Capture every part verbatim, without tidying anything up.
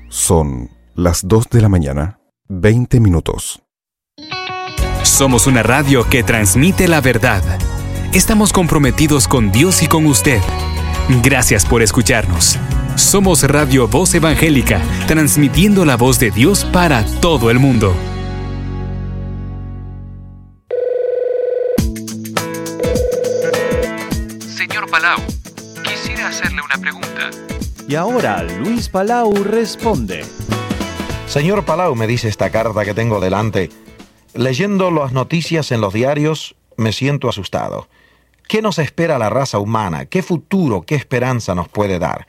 Son las dos de la mañana, veinte minutos. Somos una radio que transmite la verdad. Estamos comprometidos con Dios y con usted. Gracias por escucharnos. Somos Radio Voz Evangélica, transmitiendo la voz de Dios para todo el mundo. Señor Palau, quisiera hacerle una pregunta. Y ahora Luis Palau responde. Señor Palau, me dice esta carta que tengo delante, leyendo las noticias en los diarios, me siento asustado. ¿Qué nos espera la raza humana? ¿Qué futuro, qué esperanza nos puede dar?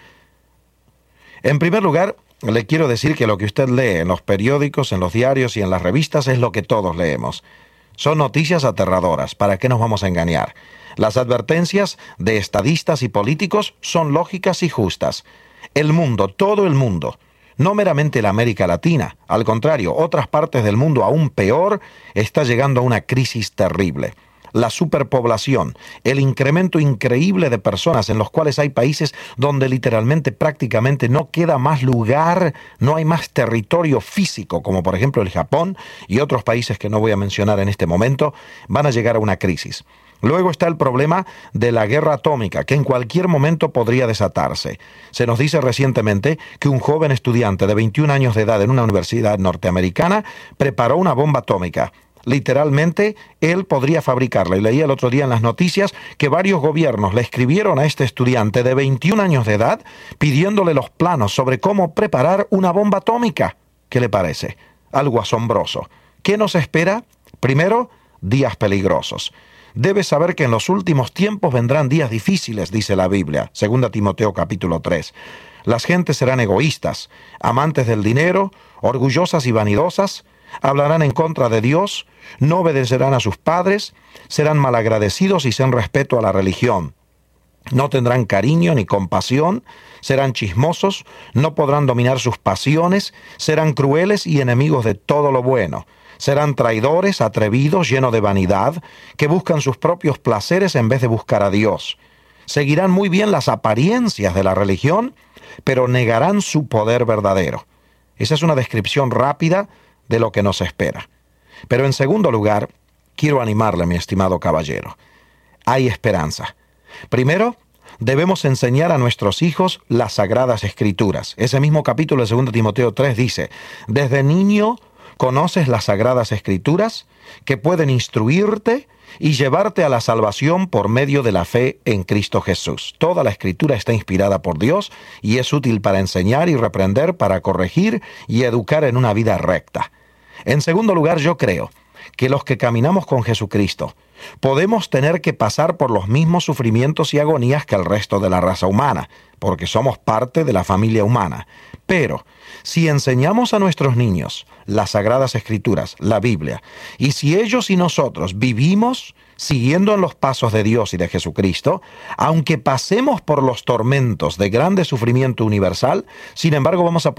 En primer lugar, le quiero decir que lo que usted lee en los periódicos, en los diarios y en las revistas es lo que todos leemos. Son noticias aterradoras, ¿para qué nos vamos a engañar? Las advertencias de estadistas y políticos son lógicas y justas. El mundo, todo el mundo, no meramente la América Latina, al contrario, otras partes del mundo aún peor, está llegando a una crisis terrible. La superpoblación, el incremento increíble de personas en los cuales hay países donde literalmente prácticamente no queda más lugar, no hay más territorio físico, como por ejemplo el Japón y otros países que no voy a mencionar en este momento, van a llegar a una crisis. Luego está el problema de la guerra atómica, que en cualquier momento podría desatarse. Se nos dice recientemente que un joven estudiante de veintiún años de edad en una universidad norteamericana preparó una bomba atómica. Literalmente, él podría fabricarla. Y leí el otro día en las noticias que varios gobiernos le escribieron a este estudiante de veintiún años de edad pidiéndole los planos sobre cómo preparar una bomba atómica. ¿Qué le parece? Algo asombroso. ¿Qué nos espera? Primero, días peligrosos. Debes saber que en los últimos tiempos vendrán días difíciles, dice la Biblia, segunda Timoteo capítulo tres. Las gentes serán egoístas, amantes del dinero, orgullosas y vanidosas, hablarán en contra de Dios, no obedecerán a sus padres, serán malagradecidos y sin respeto a la religión. No tendrán cariño ni compasión, serán chismosos, no podrán dominar sus pasiones, serán crueles y enemigos de todo lo bueno. Serán traidores, atrevidos, llenos de vanidad, que buscan sus propios placeres en vez de buscar a Dios. Seguirán muy bien las apariencias de la religión, pero negarán su poder verdadero. Esa es una descripción rápida de lo que nos espera. Pero en segundo lugar, quiero animarle, mi estimado caballero. Hay esperanza. Primero, debemos enseñar a nuestros hijos las Sagradas Escrituras. Ese mismo capítulo de segunda Timoteo tres dice, desde niño conoces las Sagradas Escrituras que pueden instruirte y llevarte a la salvación por medio de la fe en Cristo Jesús. Toda la Escritura está inspirada por Dios y es útil para enseñar y reprender, para corregir y educar en una vida recta. En segundo lugar, yo creo que los que caminamos con Jesucristo podemos tener que pasar por los mismos sufrimientos y agonías que el resto de la raza humana, porque somos parte de la familia humana. Pero si enseñamos a nuestros niños las Sagradas Escrituras, la Biblia, y si ellos y nosotros vivimos siguiendo en los pasos de Dios y de Jesucristo, aunque pasemos por los tormentos de grande sufrimiento universal, sin embargo vamos a